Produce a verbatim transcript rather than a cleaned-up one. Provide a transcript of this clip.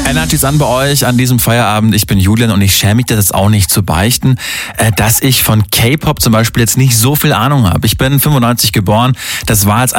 Energy's an bei euch an diesem Feierabend. Ich bin Julian und ich schäme mich das jetzt auch nicht zu beichten, dass ich von K-Pop zum Beispiel jetzt nicht so viel Ahnung habe. Ich bin fünfundneunzig geboren. Das war als